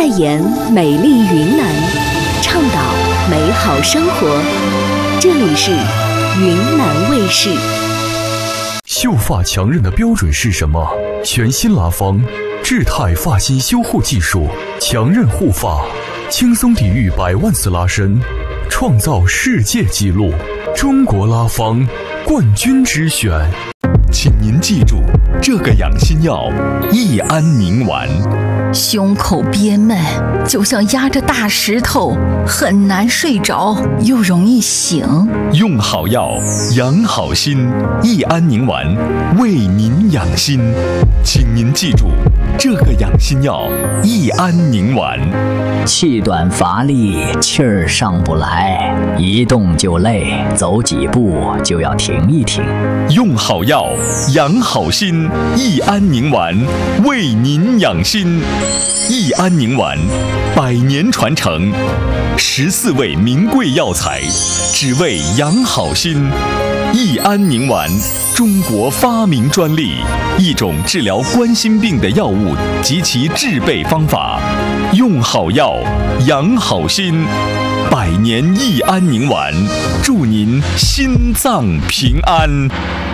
代言美丽云南，倡导美好生活。这里是云南卫视。 秀发强韧的标准是什么？全新拉芳智泰发型修护技术，强韧护发，轻松抵御100万次拉伸，创造世界纪录。中国拉芳冠军之选。 请您记住这个养心药益安宁丸。 胸口憋闷，就像压着大石头，很难睡着，又容易醒。 用好药，养好心，益安宁丸为您养心。请您记住这个养心药益安宁丸。 气短乏力，气儿上不来，一动就累，走几步就要停一停。 用好药，养好心，益安宁丸为您养心。益安宁丸100年传承，14味名贵药材，只为养好心。益安宁丸，中国发明专利，一种治疗冠心病的药物及其制备方法。用好药，养好心，100年益安宁丸，祝您心脏平安。